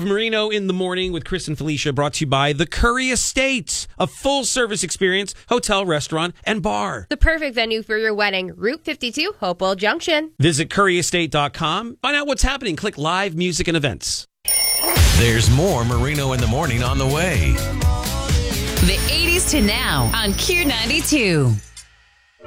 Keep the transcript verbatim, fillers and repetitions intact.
Marino in the Morning with Chris and Felicia, brought to you by The Curry Estate, a full-service experience, hotel, restaurant, and bar. The perfect venue for your wedding. Route fifty-two, Hopewell Junction. Visit curry estate dot com. Find out what's happening. Click live music and events. There's more Marino in the Morning on the way. The eighties to now on Q ninety-two.